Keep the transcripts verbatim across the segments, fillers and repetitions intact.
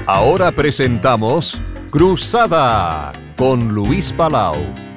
Ahora presentamos Cruzada con Luis Palau.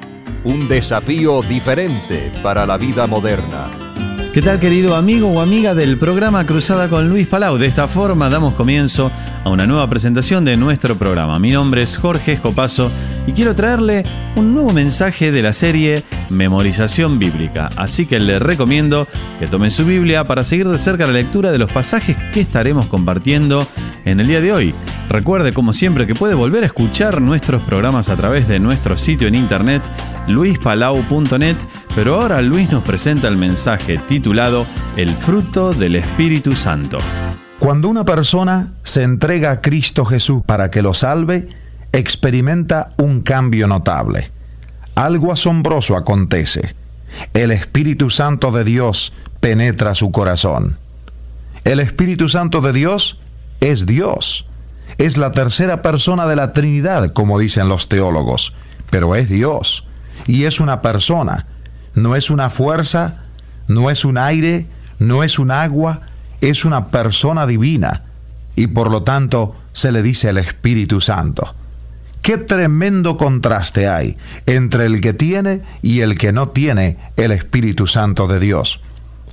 Un desafío diferente para la vida moderna. ¿Qué tal, querido amigo o amiga del programa Cruzada con Luis Palau? De esta forma damos comienzo a una nueva presentación de nuestro programa. Mi nombre es Jorge Escopazo y quiero traerle un nuevo mensaje de la serie Memorización Bíblica. Así que le recomiendo que tome su Biblia para seguir de cerca la lectura de los pasajes que estaremos compartiendo en el día de hoy. Recuerde, como siempre, que puede volver a escuchar nuestros programas a través de nuestro sitio en internet luis palau punto net, pero ahora Luis nos presenta el mensaje titulado El fruto del Espíritu Santo. Cuando una persona se entrega a Cristo Jesús para que lo salve, experimenta un cambio notable. Algo asombroso acontece. El Espíritu Santo de Dios penetra su corazón. El Espíritu Santo de Dios es Dios. Es la tercera persona de la Trinidad, como dicen los teólogos, pero es Dios y es una persona. No es una fuerza, no es un aire, no es un agua, es una persona divina y por lo tanto se le dice el Espíritu Santo. ¡Qué tremendo contraste hay entre el que tiene y el que no tiene el Espíritu Santo de Dios!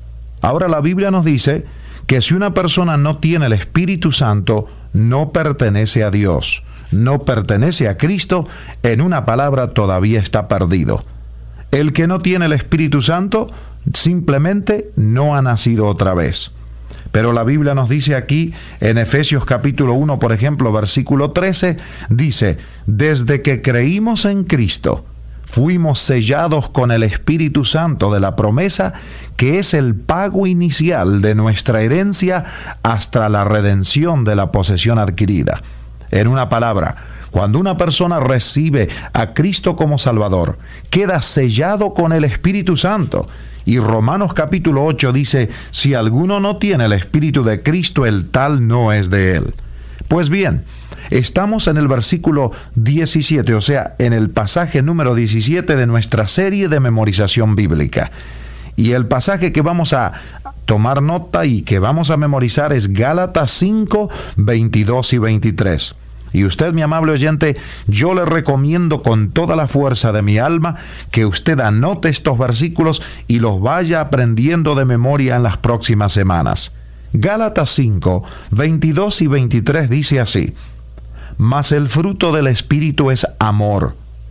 Ahora la Biblia nos dice que si una persona no tiene el Espíritu Santo, no pertenece a Dios, no pertenece a Cristo, en una palabra todavía está perdido. El que no tiene el Espíritu Santo simplemente no ha nacido otra vez. Pero la Biblia nos dice aquí, en Efesios capítulo uno, por ejemplo, versículo trece, dice: desde que creímos en Cristo, fuimos sellados con el Espíritu Santo de la promesa, que es el pago inicial de nuestra herencia hasta la redención de la posesión adquirida. En una palabra, cuando una persona recibe a Cristo como Salvador, queda sellado con el Espíritu Santo. Y Romanos capítulo ocho dice: si alguno no tiene el Espíritu de Cristo, el tal no es de él. Pues bien, estamos en el versículo diecisiete, o sea, en el pasaje número diecisiete de nuestra serie de memorización bíblica. Y el pasaje que vamos a tomar nota y que vamos a memorizar es Gálatas cinco, veintidós y veintitrés. Y usted, mi amable oyente, yo le recomiendo con toda la fuerza de mi alma que usted anote estos versículos y los vaya aprendiendo de memoria en las próximas semanas. Gálatas cinco, veintidós y veintitrés dice así: mas el fruto del Espíritu es amor,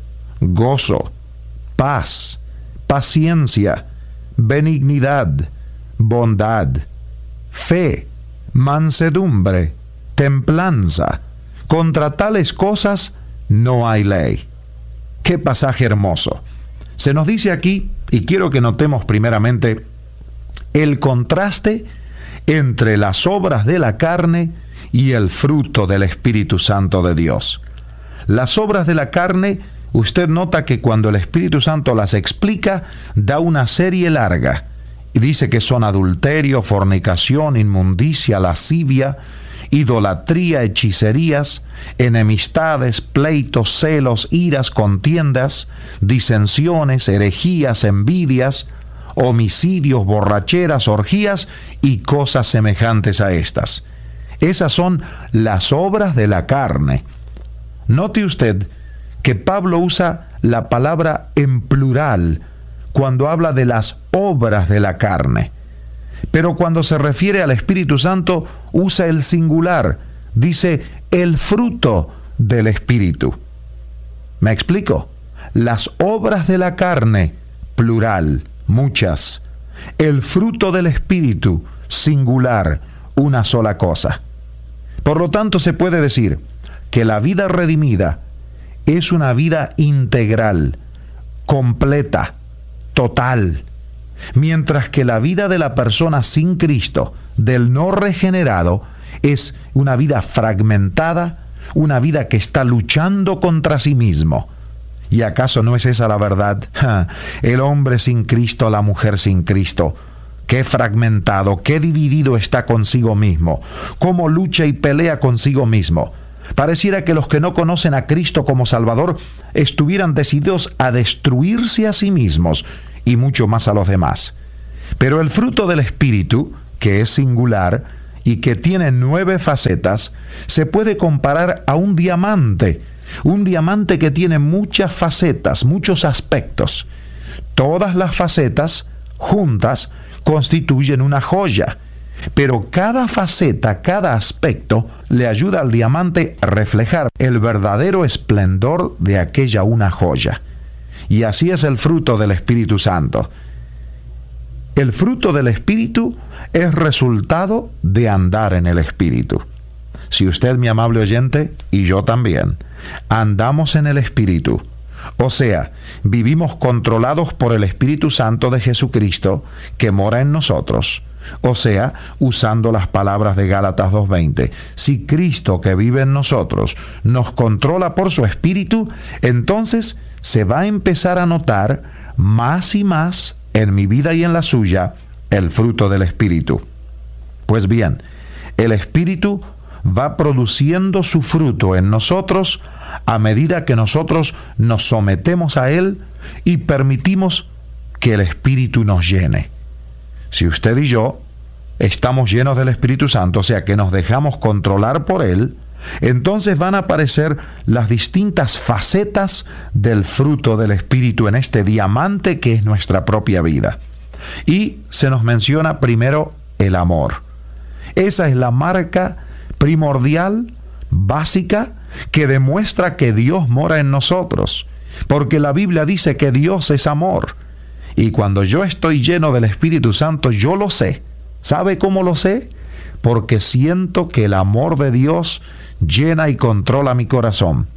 gozo, paz, paciencia, benignidad, bondad, fe, mansedumbre, templanza. Contra tales cosas no hay ley. ¡Qué pasaje hermoso! Se nos dice aquí, y quiero que notemos primeramente, el contraste entre las obras de la carne y el fruto del Espíritu Santo de Dios. Las obras de la carne, usted nota que cuando el Espíritu Santo las explica, da una serie larga, y dice que son adulterio, fornicación, inmundicia, lascivia, idolatría, hechicerías, enemistades, pleitos, celos, iras, contiendas, disensiones, herejías, envidias, homicidios, borracheras, orgías y cosas semejantes a estas. Esas son las obras de la carne. Note usted que Pablo usa la palabra en plural cuando habla de las obras de la carne. Pero cuando se refiere al Espíritu Santo, usa el singular. Dice, el fruto del Espíritu. ¿Me explico? Las obras de la carne, plural, muchas. El fruto del Espíritu, singular, una sola cosa. Por lo tanto, se puede decir que la vida redimida es una vida integral, completa, total. Mientras que la vida de la persona sin Cristo, del no regenerado, es una vida fragmentada, una vida que está luchando contra sí mismo. ¿Y acaso no es esa la verdad? Ja, el hombre sin Cristo, la mujer sin Cristo. Qué fragmentado, qué dividido está consigo mismo, cómo lucha y pelea consigo mismo. Pareciera que los que no conocen a Cristo como Salvador estuvieran decididos a destruirse a sí mismos y mucho más a los demás. Pero el fruto del Espíritu, que es singular, y que tiene nueve facetas, se puede comparar a un diamante, un diamante que tiene muchas facetas, muchos aspectos. Todas las facetas juntas constituyen una joya, pero cada faceta, cada aspecto le ayuda al diamante a reflejar el verdadero esplendor de aquella una joya. Y así es el fruto del Espíritu Santo. El fruto del Espíritu es resultado de andar en el Espíritu. Si usted, mi amable oyente, y yo también, andamos en el Espíritu, o sea, vivimos controlados por el Espíritu Santo de Jesucristo que mora en nosotros, o sea, usando las palabras de Gálatas dos veinte, si Cristo que vive en nosotros nos controla por su Espíritu, entonces se va a empezar a notar más y más en mi vida y en la suya el fruto del Espíritu. Pues bien, el Espíritu va produciendo su fruto en nosotros a medida que nosotros nos sometemos a Él y permitimos que el Espíritu nos llene. Si usted y yo estamos llenos del Espíritu Santo, o sea que nos dejamos controlar por Él, entonces van a aparecer las distintas facetas del fruto del Espíritu en este diamante que es nuestra propia vida. Y se nos menciona primero el amor. Esa es la marca primordial, básica, que demuestra que Dios mora en nosotros, porque la Biblia dice que Dios es amor. Y cuando yo estoy lleno del Espíritu Santo, yo lo sé. ¿Sabe cómo lo sé? Porque siento que el amor de Dios llena y controla mi corazón.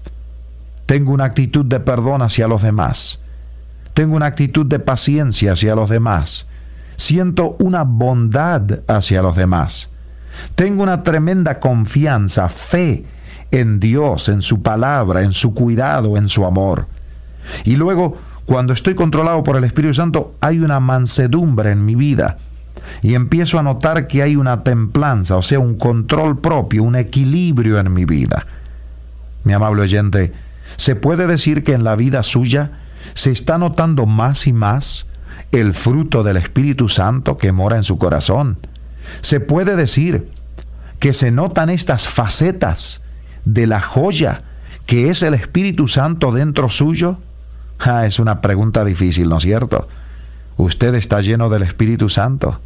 Tengo una actitud de perdón hacia los demás. Tengo una actitud de paciencia hacia los demás. Siento una bondad hacia los demás. Tengo una tremenda confianza, fe en Dios, en su palabra, en su cuidado, en su amor. Y luego, cuando estoy controlado por el Espíritu Santo, hay una mansedumbre en mi vida. Y empiezo a notar que hay una templanza, o sea, un control propio, un equilibrio en mi vida. Mi amable oyente, ¿se puede decir que en la vida suya se está notando más y más el fruto del Espíritu Santo que mora en su corazón? ¿Se puede decir que se notan estas facetas de la joya que es el Espíritu Santo dentro suyo? Ah, es una pregunta difícil, ¿no es cierto? ¿Usted está lleno del Espíritu Santo?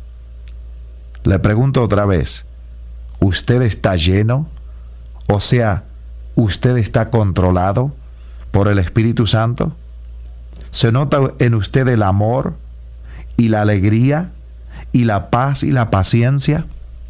Le pregunto otra vez, ¿usted está lleno? O sea, ¿usted está controlado por el Espíritu Santo? ¿Se nota en usted el amor y la alegría y la paz y la paciencia?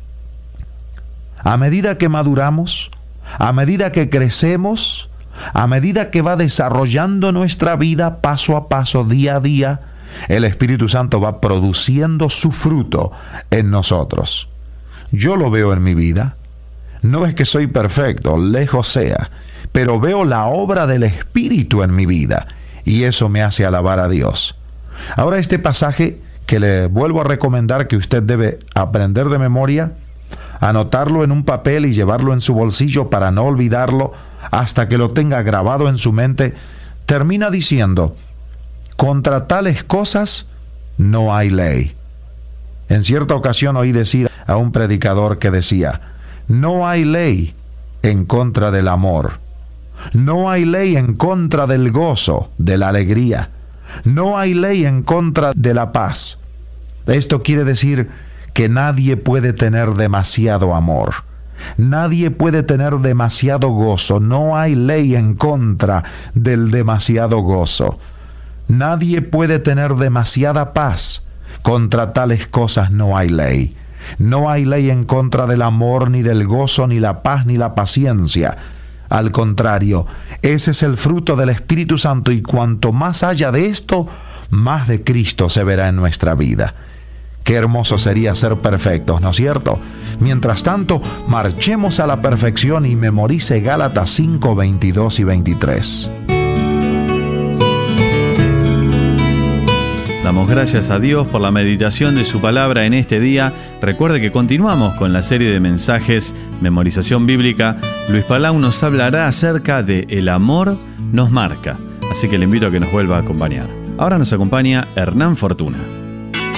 A medida que maduramos, a medida que crecemos, a medida que va desarrollando nuestra vida paso a paso, día a día, el Espíritu Santo va produciendo su fruto en nosotros. Yo lo veo en mi vida. No es que soy perfecto, lejos sea, pero veo la obra del Espíritu en mi vida y eso me hace alabar a Dios. Ahora este pasaje que le vuelvo a recomendar que usted debe aprender de memoria, anotarlo en un papel y llevarlo en su bolsillo para no olvidarlo hasta que lo tenga grabado en su mente, termina diciendo: contra tales cosas no hay ley. En cierta ocasión oí decir a un predicador que decía: no hay ley en contra del amor. No hay ley en contra del gozo, de la alegría. No hay ley en contra de la paz. Esto quiere decir que nadie puede tener demasiado amor. Nadie puede tener demasiado gozo. No hay ley en contra del demasiado gozo. Nadie puede tener demasiada paz. Contra tales cosas no hay ley. No hay ley en contra del amor, ni del gozo, ni la paz, ni la paciencia. Al contrario, ese es el fruto del Espíritu Santo y cuanto más haya de esto, más de Cristo se verá en nuestra vida. Qué hermoso sería ser perfectos, ¿no es cierto? Mientras tanto, marchemos a la perfección y memorice Gálatas cinco, veintidós y veintitrés. Damos gracias a Dios por la meditación de su palabra en este día. Recuerde que continuamos con la serie de mensajes Memorización Bíblica. Luis Palau nos hablará acerca de El amor nos marca. Así que le invito a que nos vuelva a acompañar. Ahora nos acompaña Hernán Fortuna.